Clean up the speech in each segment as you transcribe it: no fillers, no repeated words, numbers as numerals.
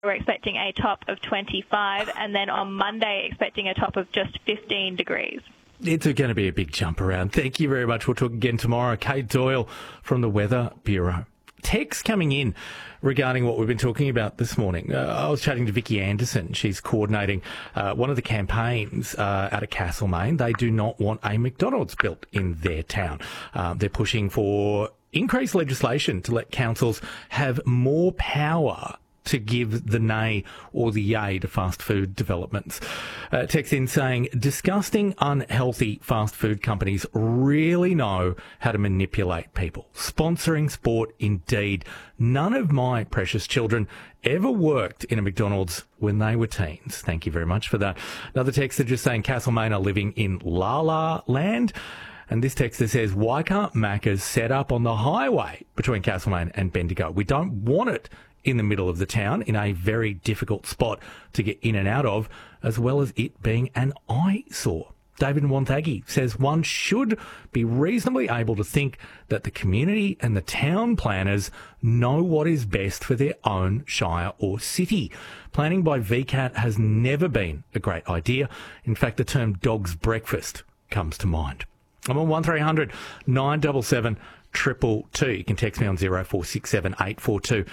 We're expecting a top of 25, and then on Monday expecting a top of just 15 degrees. It's going to be a big jump around. Thank you very much. We'll talk again tomorrow. Kate Doyle from the Weather Bureau. Text coming in regarding what we've been talking about this morning. I was chatting to Vicky Anderson. She's coordinating one of the campaigns out of Castlemaine. They do not want a McDonald's built in their town. They're pushing for increased legislation to let councils have more power to give the nay or the yay to fast food developments. Text in saying, disgusting, unhealthy fast food companies really know how to manipulate people. Sponsoring sport, indeed. None of my precious children ever worked in a McDonald's when they were teens. Thank you very much for that. Another texter just saying Castlemaine are living in La La Land. And this texter says, why can't Macca's set up on the highway between Castlemaine and Bendigo? We don't want it in the middle of the town in a very difficult spot to get in and out of, as well as it being an eyesore. David Wonthaggi says one should be reasonably able to think that the community and the town planners know what is best for their own shire or city. Planning by VCAT has never been a great idea. In fact, the term dog's breakfast comes to mind. I'm on 1300 977 222. You can text me on 0467 842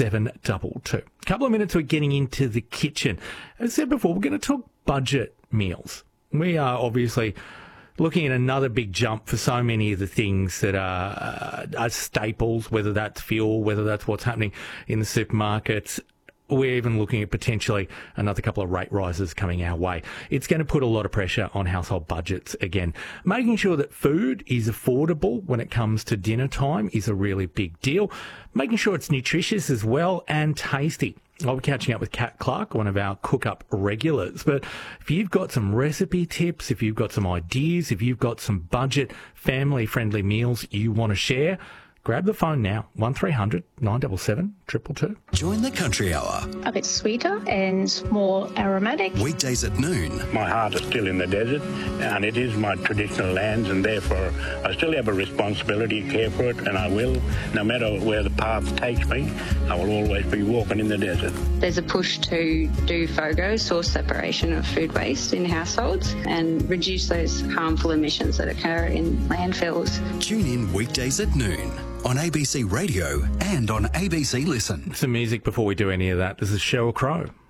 722. A couple of minutes, we're getting into the kitchen. As I said before, we're going to talk budget meals. We are obviously looking at another big jump for so many of the things that are staples, whether that's fuel, whether that's what's happening in the supermarkets. We're even looking at potentially another couple of rate rises coming our way. It's going to put a lot of pressure on household budgets again. Making sure that food is affordable when it comes to dinner time is a really big deal. Making sure it's nutritious as well and tasty. I'll be catching up with Kat Clark, one of our cook-up regulars. But if you've got some recipe tips, if you've got some ideas, if you've got some budget, family-friendly meals you want to share, grab the phone now, 1300 977 222. Join the Country Hour. A bit sweeter and more aromatic. Weekdays at noon. My heart is still in the desert, and it is my traditional lands, and therefore I still have a responsibility to care for it, and I will. No matter where the path takes me, I will always be walking in the desert. There's a push to do FOGO, source separation of food waste in households, and reduce those harmful emissions that occur in landfills. Tune in weekdays at noon on ABC Radio and on ABC Listen. Some music before we do any of that. This is Sheryl Crow.